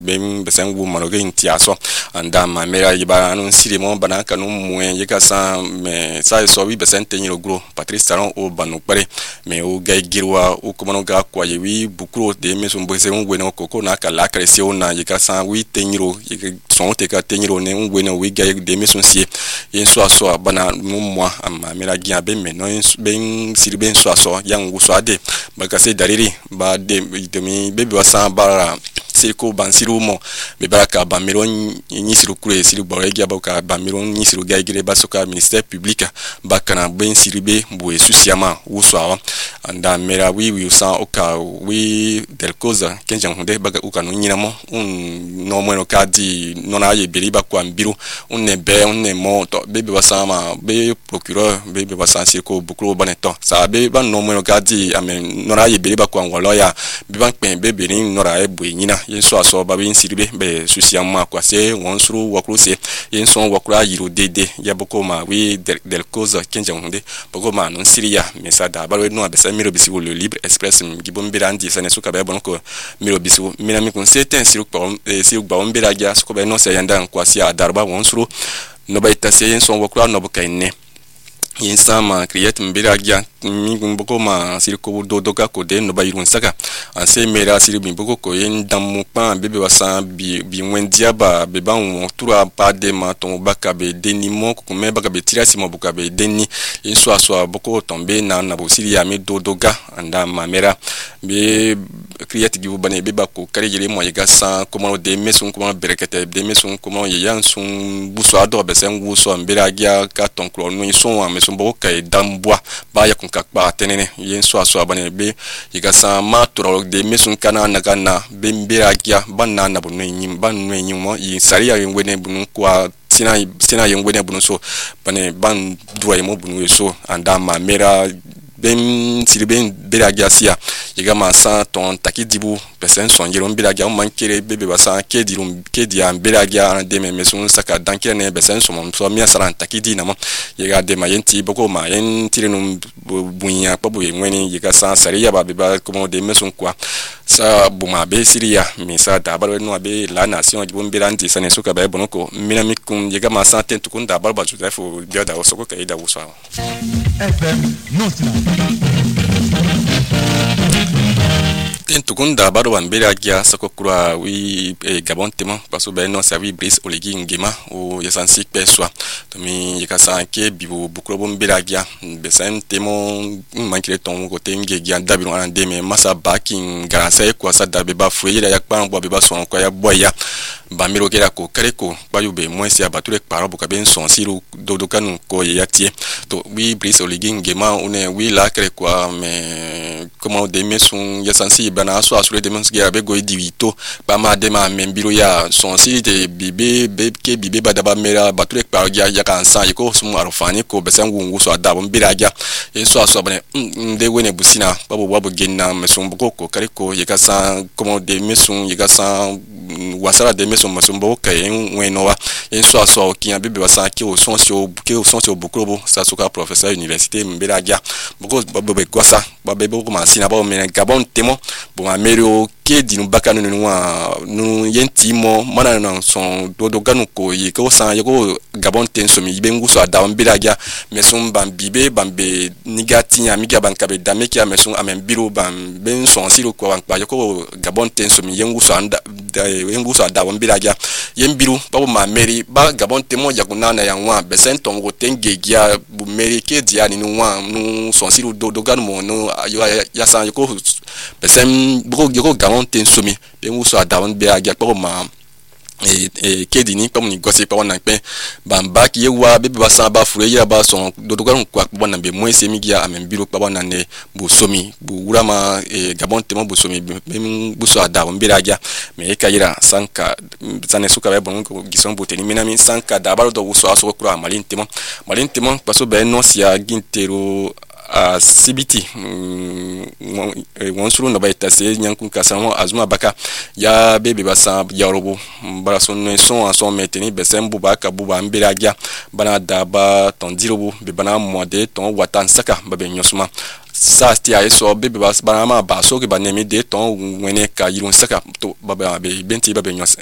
ben besen wu manoge intiaso anda ma mera yiba non sirimo bana kanu muen yeka sa me sa so wi besen tenyiro gro Patrice Talon o banu pare me o gay girwa o komono ga kwa yewi bukuro de me so mbese ngwe no koko na kala kresi o na yeka sa wi tenyiro yeka son te ka tenyiro ne ngwe no wi gay de me so sie yen so aso bana mumwa ama mera gia be me no ben sirben so aso yang so ade baka se dariri ba de mi bebe wasa bara siriko bansiru mo be baraka bamiro nyisiru kure siru boregi abaka bamiro nyisiru gaigire basoka ministère public bakana ben siribe bo esusiama uswa anda mera wi usa oka wi del cause kenjan hunde baga ukanu nyinamo no mweno kadi nona ye beriba kwa mbiru ne mo to bebe wasama be procureur bebe wasan siriko bukuro baneto sa be ban no mweno kadi amen nona ye beriba kwa ngoloya be ban pen bebe ni nora e bo nyina yenso aso babin siribe be susiama kwa se wonsuru wakru se yenso wakra yiro dede ya boko ma wi del cause kenja hunde boko ma non siria mesada balwe no abesa miro bisi le libre express gibombira ndi sane suka be bonko miro bisu minami kun seten siru ba ombira ja suko be no se yanda kwa sia darba wonsuru no ba itase yenso wakra no bokaine insama create mbira gya mi boko ma siriko dodoka ko de no bayirun saka anse mera siribi boko ko yen damu pa bebe wasa bi wendia ba be ba won tura pa de ma ton baka be deni mo ko me baka be tirasi mo baka be deni inso aso boko tombe na bo siria mi dodoga anda ma mera be create gibu bane be ba ko kare jere mo yega sa komo de mesun komo berekete de mesun komo yeyan sun buso ado be sen wuso mbira gya ka ton kro no ison mesun boko kay dambwa ba ya kakpa tenene yen so aso abane be yigasa ma toro de mesun kana na be mbira gya banna na bunu nyim bannu nyim mo yi sariya ngwene bunu kwa sina ngwene bunu so bane ban duwa mo bunu so anda ma mera ben siriben beragia sia yiga ma sa ton takidibu pesen son yiron beragia mankere bebe basa kedirum kedia beragia de mesun saka dankere ne besen so mia saran takidi na mo yiga de mayenti boko ma yen tirinum bunya pabu yenweni yiga sa sariya ba beba komo de mesun kwa sa buma be siria mi sa dabalo no be la nation di bomberanti sane suka ba bonoko minamikum yiga ma sa tentukun dabalo ba joseph dioda osoko kaida usa FM Notla tentukun dabalo ambera gya sakokura wi gabon temo paso be no servi Brice Oligui Nguema o yasansi peswa to mi yikasa ke bibu bukuro bombera gya besen temo mankire ton ko tenge gya dabiro an de me masa baking garasa ko sa dabe ba fuira yakpa bo be ba son ko ya boya bamiro kera ko kare ko bayube moisi abature paro buka ben son siru dodokanu ko yatie to wi Brice Oligui Nguema une wi la kare ko me comment de mesun yasansi bana so asure de mens gya be go divito ba ma de ma membiro ya son si de bibe ke bibe badaba mera bature paro gya yakansa yiko sumu arofani ko besen wungu so adabo mbiraga yeso aso bane de wene busina babo wabo genna mesun boko kare ko yakasa comment de mesun yakasa wasara de mesun masumbo kayen wenowa yeso aso kiya bibe wasa ke o sonso bukrobo sa suka professeur université mbiraga boko babo be gosa babo boko masina babo mena gabon temo bo amero ke dinu bakanu nu yentimo mana na son dodoganu ko yiko san yiko gabon tenso mi bengu so ada mbiraga mesun bambibe bambe nigati amiga bankabe damekia mesun amembiro bam ben son siro ko bankpa yiko gabon tenso mi yengu so anda yengu so ada mbiraga yembiru babo ma meri ba gabon temo yakunana ya nwa besen tongo tengegia bu meri ke dia ni nwa nu son siro dodoganu mo no ya san yiko besen boko yiko gabon tenso mi bengu so ada mbiraga babo ma kedini pa muni gosi pa wana pe bamba ki yewa bebe basa ba fure ya ba son dodogaru kwa bona be moise migia amembiro pa wana ne bu somi bu urama gabon temo bu somi bu so ada mbira ja me kayira sanka sane suka be bon ko gison boteni minami sanka da baro do so aso kura malin temo paso be no sia gintero a CBT wonsuru no baita se nyankun kasamo azuma baka ya bebe basa yarobo barason no son meteni besembu baka buba mbiragia bana daba ton dirobo be bana mode ton watan saka babe nyosuma sa tia so be ba ma ba so ke ba ne mi de ton wene ka yirun saka to ba be benti ba be